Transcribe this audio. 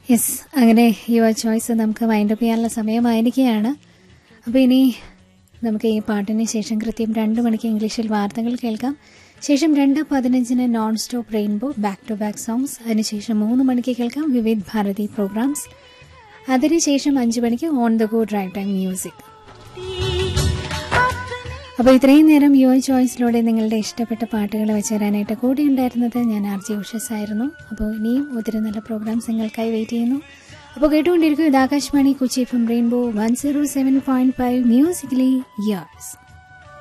Yes, അങ്ങനെ your choice നമുക്ക് wind up ചെയ്യാനുള്ള സമയമായിരിക്കുകയാണ്. അപ്പോൾ ഇനി നമുക്ക് ഈ പാട്ടിന് ശേഷം കൃത്യം 2 മണിക്ക് ഇംഗ്ലീഷിൽ വാർത്തകൾ കേൾക്കാം. ശേഷം 2:15 non stop rainbow back to back songs. അതിനുശേഷം 3 മണിക്ക് കേൾക്കാം വിവിധ് ഭാരതി പ്രോഗ്രാംസ്. അതിനുശേഷം 5 മണിക്ക് on the go drive time music. അപ്പോൾ ഇത്രയും നേരം യുവർ ചോയ്സിലൂടെ നിങ്ങളുടെ ഇഷ്ടപ്പെട്ട പാട്ടുകൾ വെച്ച് തരാനായിട്ട് കൂടെ ഉണ്ടായിരുന്നത് ഞാൻ RJ ഉഷസ് ആയിരുന്നു. അപ്പോൾ ഇനിയും ഒത്തിരി നല്ല പ്രോഗ്രാംസ് നിങ്ങൾക്കായി വെയിറ്റ് ചെയ്യുന്നു. അപ്പോൾ കേട്ടുകൊണ്ടിരിക്കും ഇത് Akashvani Kochi FM rainbow 107.5 musically yours.